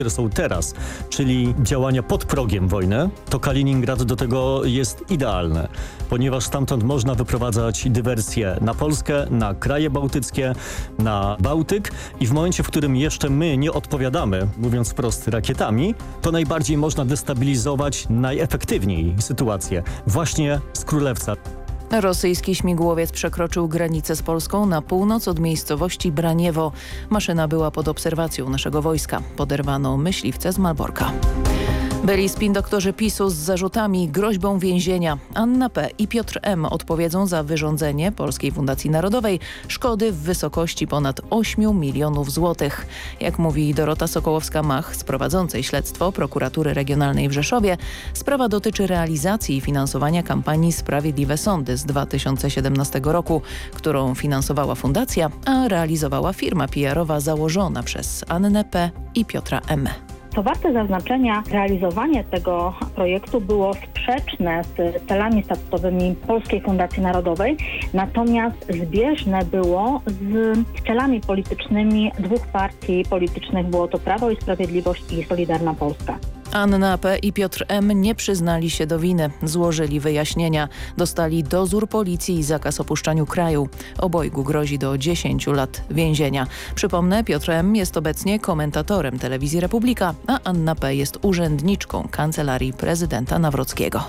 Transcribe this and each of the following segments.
które są teraz, czyli działania pod progiem wojny, to Kaliningrad do tego jest idealny, ponieważ stamtąd można wyprowadzać dywersje na Polskę, na kraje bałtyckie, na Bałtyk i w momencie, w którym jeszcze my nie odpowiadamy, mówiąc wprost, rakietami, to najbardziej można destabilizować najefektywniej sytuację właśnie z Królewca. Rosyjski śmigłowiec przekroczył granicę z Polską na północ od miejscowości Braniewo. Maszyna była pod obserwacją naszego wojska. Poderwano myśliwce z Malborka. Byli spin-doktorzy PiS-u z zarzutami groźbą więzienia. Anna P. i Piotr M. odpowiedzą za wyrządzenie Polskiej Fundacji Narodowej szkody w wysokości ponad 8 milionów złotych. Jak mówi Dorota Sokołowska-Mach z prowadzącej śledztwo Prokuratury Regionalnej w Rzeszowie, sprawa dotyczy realizacji i finansowania kampanii Sprawiedliwe Sądy z 2017 roku, którą finansowała fundacja, a realizowała firma PR-owa założona przez Annę P. i Piotra M. Co warte zaznaczenia, realizowanie tego projektu było sprzeczne z celami statutowymi Polskiej Fundacji Narodowej, natomiast zbieżne było z celami politycznymi dwóch partii politycznych. Było to Prawo i Sprawiedliwość i Solidarna Polska. Anna P. i Piotr M. nie przyznali się do winy. Złożyli wyjaśnienia. Dostali dozór policji i zakaz opuszczania kraju. Obojgu grozi do 10 lat więzienia. Przypomnę, Piotr M. jest obecnie komentatorem Telewizji Republika, a Anna P. jest urzędniczką Kancelarii Prezydenta Nawrockiego.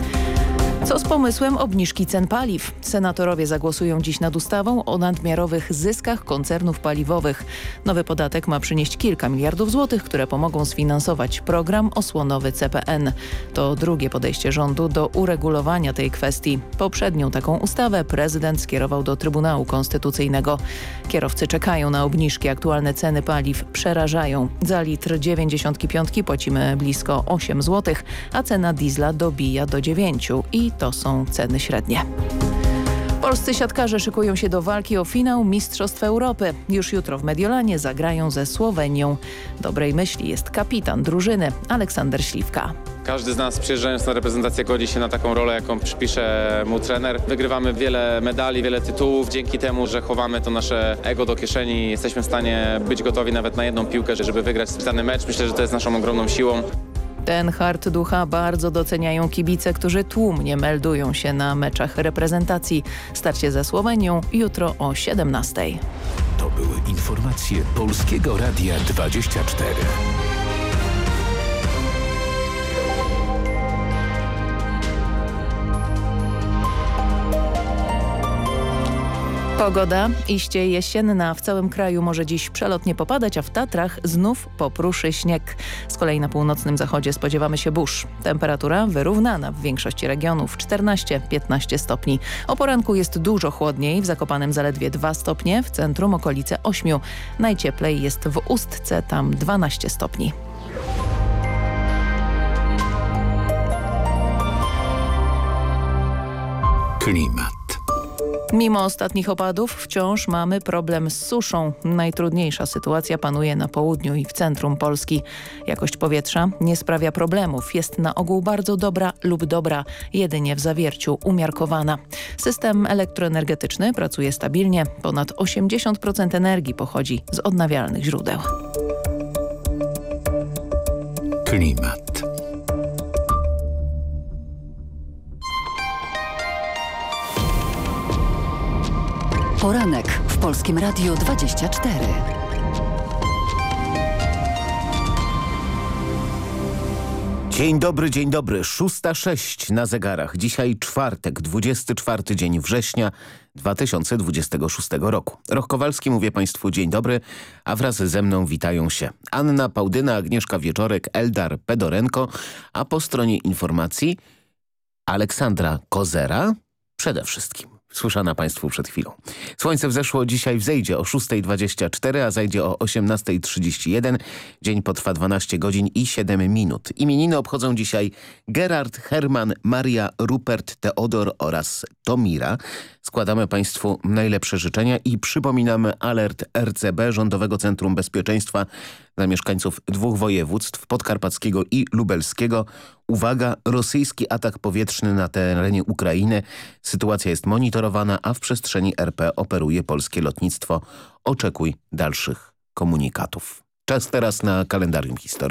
Co z pomysłem obniżki cen paliw? Senatorowie zagłosują dziś nad ustawą o nadmiarowych zyskach koncernów paliwowych. Nowy podatek ma przynieść kilka miliardów złotych, które pomogą sfinansować program osłonowy CPN. To drugie podejście rządu do uregulowania tej kwestii. Poprzednią taką ustawę prezydent skierował do Trybunału Konstytucyjnego. Kierowcy czekają na obniżki. Aktualne ceny paliw przerażają. Za litr 95 płacimy blisko 8 zł, a cena diesla dobija do 9 i to są ceny średnie. Polscy siatkarze szykują się do walki o finał Mistrzostw Europy. Już jutro w Mediolanie zagrają ze Słowenią. Dobrej myśli jest kapitan drużyny Aleksander Śliwka. Każdy z nas przyjeżdżając na reprezentację godzi się na taką rolę, jaką przypisze mu trener. Wygrywamy wiele medali, wiele tytułów. Dzięki temu, że chowamy to nasze ego do kieszeni, jesteśmy w stanie być gotowi nawet na jedną piłkę, żeby wygrać dany mecz. Myślę, że to jest naszą ogromną siłą. Ten hart ducha bardzo doceniają kibice, którzy tłumnie meldują się na meczach reprezentacji. Starcie ze Słowenią jutro o 17:00. To były informacje Polskiego Radia 24. Pogoda iście jesienna. W całym kraju może dziś przelotnie popadać, a w Tatrach znów popruszy śnieg. Z kolei na północnym zachodzie spodziewamy się burz. Temperatura wyrównana w większości regionów 14-15 stopni. O poranku jest dużo chłodniej, w Zakopanem zaledwie 2 stopnie, w centrum okolice 8. Najcieplej jest w Ustce, tam 12 stopni. Klimat. Mimo ostatnich opadów wciąż mamy problem z suszą. Najtrudniejsza sytuacja panuje na południu i w centrum Polski. Jakość powietrza nie sprawia problemów. Jest na ogół bardzo dobra lub dobra, jedynie w zawierciu umiarkowana. System elektroenergetyczny pracuje stabilnie. Ponad 80% energii pochodzi z odnawialnych źródeł. Klimat. Poranek w Polskim Radiu 24. Dzień dobry. 6:06 na zegarach. Dzisiaj czwartek, 24 dzień września 2026 roku. Roch Kowalski, mówię Państwu dzień dobry, a wraz ze mną witają się Anna Pałdyna, Agnieszka Wieczorek, Eldar Pedorenko, a po stronie informacji Aleksandra Kozera przede wszystkim. Słyszana Państwu przed chwilą. Słońce wzeszło dzisiaj, wzejdzie o 6:24, a zajdzie o 18:31. Dzień potrwa 12 godzin i 7 minut. Imieniny obchodzą dzisiaj Gerard, Herman, Maria, Rupert, Teodor oraz Tomira. Składamy Państwu najlepsze życzenia i przypominamy alert RCB, Rządowego Centrum Bezpieczeństwa dla mieszkańców dwóch województw, podkarpackiego i lubelskiego. Uwaga, rosyjski atak powietrzny na terenie Ukrainy. Sytuacja jest monitorowana, a w przestrzeni RP operuje polskie lotnictwo. Oczekuj dalszych komunikatów. Czas teraz na kalendarium historii.